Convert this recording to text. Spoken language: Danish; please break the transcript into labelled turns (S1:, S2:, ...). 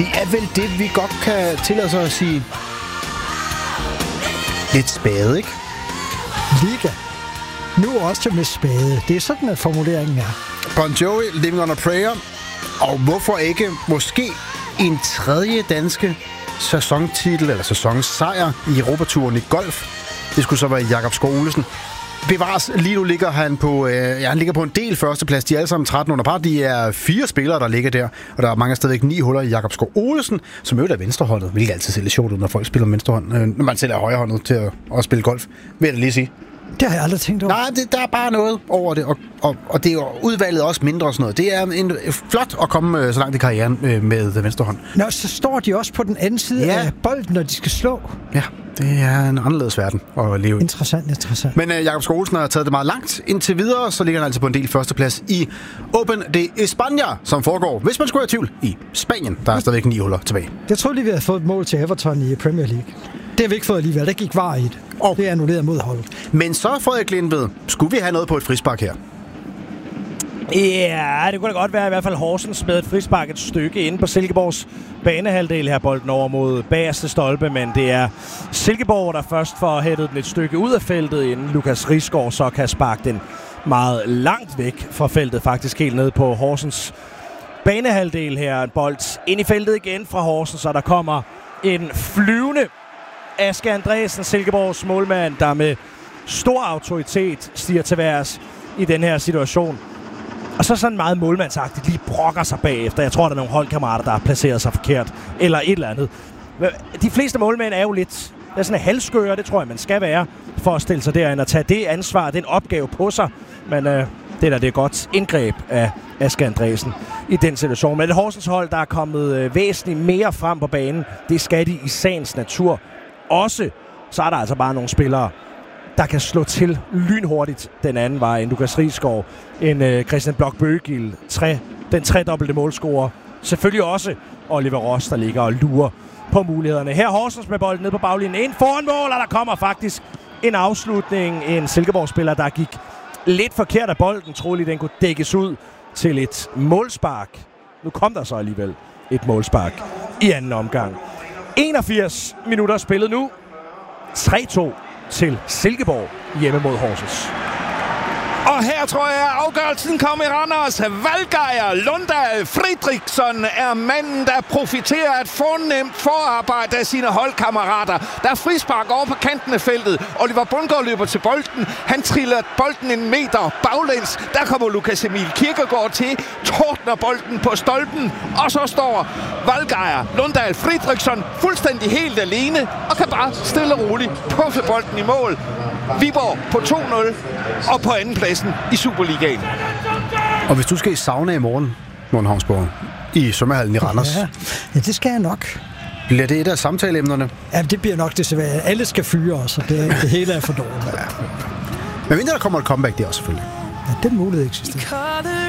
S1: Det er vel det, vi godt kan tillade sig at sige. Lidt spade, ikke?
S2: Liga. Nu også med spade. Det er sådan, at formuleringen er.
S1: Bon Jovi, Living on a Prayer. Og hvorfor ikke måske en tredje danske sæsontitel eller sæsonsejr i Europaturen i golf. Det skulle så være Jakob Skov Olesen. Bevares, lige nu ligger han på, han ligger på en del førsteplads. De er alle sammen 13 under par. De er 4 spillere, der ligger der. Og der er mange stadigvæk 9 huller i Jakob Skov Olesen, som jo er venstrehåndet. Hvilket altid ser lidt sjovt ud, når folk spiller venstrehånd. Når man selv er højrehåndet til at spille golf. Vil jeg da lige sige.
S2: Det har jeg aldrig tænkt over.
S1: Nej, der er bare noget over det, og det er jo udvalget også mindre og sådan noget. Det er flot at komme så langt i karrieren med venstre hånd.
S2: Nå, så står de også på den anden side af bolden, når de skal slå.
S1: Ja, det er en anderledes verden at leve i.
S2: Interessant.
S1: Men Jakob Skov Olesen har taget det meget langt indtil videre, så ligger han altså på en del førsteplads i Open de España, som foregår, hvis man skulle have tvivl, i Spanien. Der er stadigvæk 9 huller tilbage.
S2: Jeg troede lige, vi havde fået et mål til Everton i Premier League. Det har vi ikke fået alligevel. Der gik var i det. Og det er annulleret mod holdet.
S1: Men så, Frederik Lindved, skulle vi have noget på et frispark her?
S3: Ja, det kunne da godt være i hvert fald Horsens med et frispark et stykke inde på Silkeborgs banehalvdel her, bolden over mod bagerste stolpe, men det er Silkeborg, der først får hættet den et stykke ud af feltet, inden Lukas Risgaard så kan sparke den meget langt væk fra feltet, faktisk helt ned på Horsens banehalvdel her. En bold ind i feltet igen fra Horsens, og der kommer en flyvende Aske Andresen, Silkeborgs målmand, der med stor autoritet stiger til værs i den her situation. Og så sådan meget målmandsagtigt lige brokker sig bagefter. Jeg tror, der er nogle holdkammerater, der har placeret sig forkert. Eller et eller andet. De fleste målmænd er jo lidt sådan en halvskøre, det tror jeg, man skal være, for at stille sig derind og tage det ansvar, den opgave på sig. Men det er et godt indgreb af Aske Andresen i den situation. Men et Horsens hold, der er kommet væsentligt mere frem på banen, det skal de i sagens natur også. Så er der altså bare nogle spillere, der kan slå til lynhurtigt den anden vej. En Lukas Risgaard, en Christian Blok-Bøgil, den tredobbelte målscorer. Selvfølgelig også Oliver Ross, der ligger og lurer på mulighederne. Her Horsens med bolden ned på baglinjen. Ind foran mål, og der kommer faktisk en afslutning. En Silkeborg-spiller, der gik lidt forkert af bolden. Troligt, den kunne dækkes ud til et målspark. Nu kom der så alligevel et målspark i anden omgang. 81 minutter spillet nu. 3-2 til Silkeborg hjemme mod Horsens.
S4: Og her tror jeg, at afgørelsen kommer i Randers. Valgeier Lundahl Fridriksson er manden, der profiterer af et fornemt forarbejde af sine holdkammerater. Der er frispark over på kanten af feltet. Oliver Bundgaard løber til bolden. Han triller bolden en meter baglæns. Der kommer Lukas Emil Kirkegaard til. Tordner bolden på stolpen. Og så står Valgeier Lundahl Fridriksson fuldstændig helt alene. Og kan bare stille og roligt puffe bolden i mål. Viborg på 2-0 og på andenpladsen i Superligaen.
S1: Og hvis du skal i sauna i morgen, Morten Havnsborg, i svømmehallen i Randers.
S2: Ja, det skal jeg nok.
S1: Bliver det et af samtaleemnerne?
S2: Ja, det bliver nok desværre. Alle skal fyre os, og det hele er for dårligt.
S1: Men mindre der kommer et comeback der også selvfølgelig.
S2: Ja, den mulighed eksisterer.